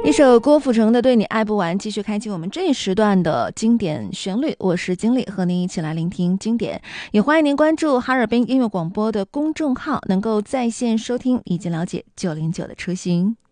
一首郭富城的《对你爱不完》，继续开启我们这一时段的经典旋律。我是经理，和您一起来聆听经典，也欢迎您关注哈尔滨音乐广播的公众号，能够在线收听以及了解909的车型。